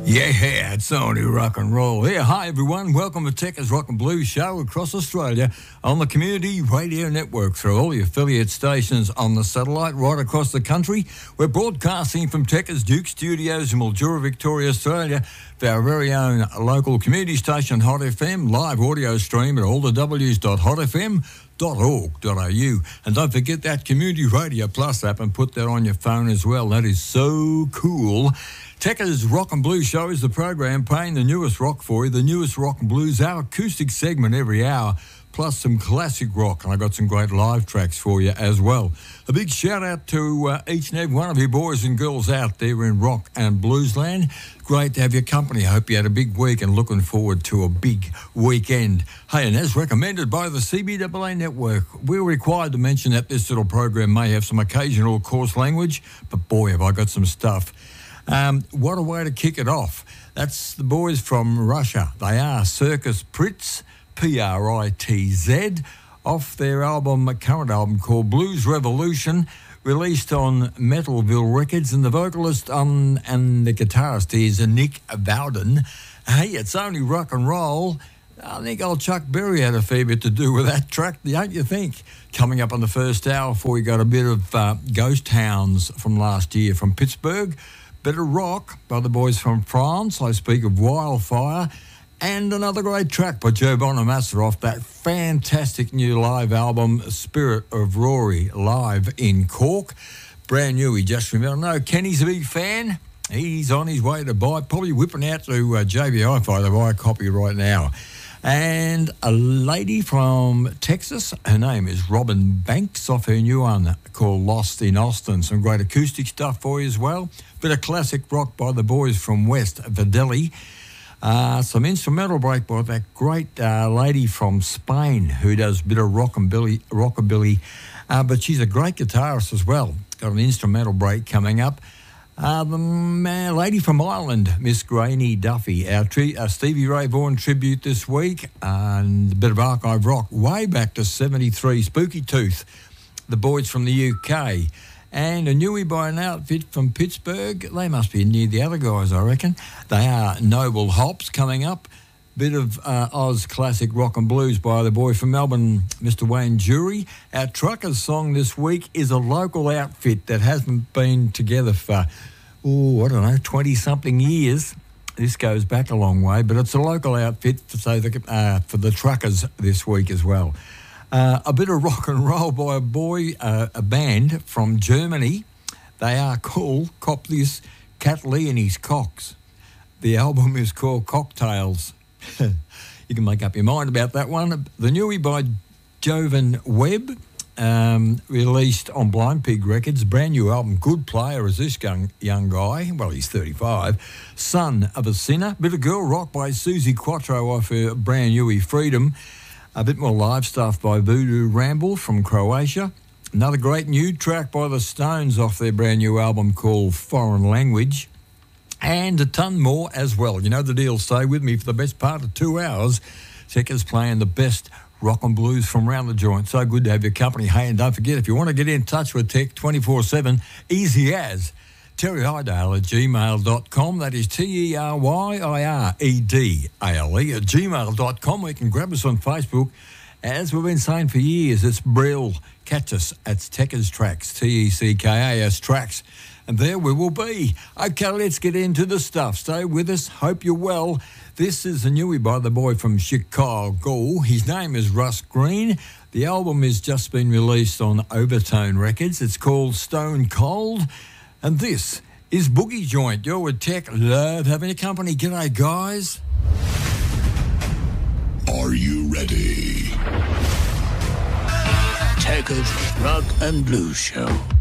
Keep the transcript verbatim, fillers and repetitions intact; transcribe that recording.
Yeah, it's only rock and roll. Yeah, hi everyone. Welcome to Techers Rock and Blues Show across Australia on the Community Radio Network through all the affiliate stations on the satellite right across the country. We're broadcasting from Techers Duke Studios in Mildura, Victoria, Australia, for our very own local community station, Hot F M, live audio stream at all the w's dot hot f m dot org dot a u. And don't forget that Community Radio Plus app and put that on your phone as well. That is so cool. Techers Rock and Blues Show is the program playing the newest rock for you, the newest rock and blues, our acoustic segment every hour, plus some classic rock. And I got some great live tracks for you as well. A big shout out to uh, each and every one of you boys and girls out there in rock and blues land. Great to have your company. I hope you had a big week and looking forward to a big weekend. Hey, and as recommended by the C B A A Network, we're required to mention that this little program may have some occasional coarse language, but boy, have I got some stuff. Um, what a way to kick it off. That's the boys from Russia. They are Circus Pritz, P R I T Z, off their album, current album called Blues Revolution, released on Metalville Records. And the vocalist um, and the guitarist is Nick Bowden. Hey, it's only rock and roll. I think old Chuck Berry had a fair bit to do with that track, don't you think? Coming up on the first hour, before we got a bit of uh, Ghost Hounds from last year from Pittsburgh. Bit of rock by the boys from France. I speak of Wildfire. And another great track by Joe Bonamassa off that fantastic new live album, Spirit of Rory, live in Cork. Brand new, he just remembered. No, Kenny's a big fan. He's on his way to buy, probably whipping out to uh, J B Hi-Fi to buy a copy right now. And a lady from Texas, her name is Robin Banks, off her new one called Lost in Austin. Some great acoustic stuff for you as well. Bit of classic rock by the boys from West Videli. Uh, some instrumental break by that great uh, lady from Spain who does a bit of rockabilly, rockabilly uh, but she's a great guitarist as well. Got an instrumental break coming up. Uh, the man, lady from Ireland, Miss Graney Duffy, our tri- uh, Stevie Ray Vaughan tribute this week, and a bit of archive rock way back to seventy-three, Spooky Tooth, the boys from the U K, and a newie by an outfit from Pittsburgh. They must be near the other guys, I reckon. They are Noble Hops coming up. Bit of uh, Oz classic rock and blues by the boy from Melbourne, Mister Wayne Jury. Our Truckers song this week is a local outfit that hasn't been together for, oh, I don't know, twenty-something years. This goes back a long way, but it's a local outfit for, so the, uh, for the Truckers this week as well. Uh, a bit of rock and roll by a boy, uh, a band from Germany. They are called, cop this, Cat Lee and his Cocks. The album is called Cocktails. You can make up your mind about that one. The newie by Jovan Webb, um, released on Blind Pig Records. Brand new album. Good player is this young, young guy. Well, he's thirty-five. Son of a Sinner. Bit of girl rock by Susie Quattro off her brand newie Freedom. A bit more live stuff by Voodoo Ramble from Croatia. Another great new track by the Stones off their brand new album called Foreign Language. And a ton more as well. You know the deal. Stay with me for the best part of two hours. Techers playing the best rock and blues from around the joint. So good to have your company. Hey, and don't forget, if you want to get in touch with Tech twenty-four seven, easy as Terry Hydale at gmail dot com. That is T E R Y I R E D A L E at gmail dot com. We can grab us on Facebook. As we've been saying for years, it's Brill. Catch us at Techers Tracks, T E C K A S Tracks. And there we will be. Okay, let's get into the stuff. Stay with us. Hope you're well. This is a newie by the boy from Chicago. His name is Russ Green. The album has just been released on Overtone Records. It's called Stone Cold. And this is Boogie Joint. You're with Tech. Love having your company. G'day, guys. Are you ready? Techers Rock and Blues Show.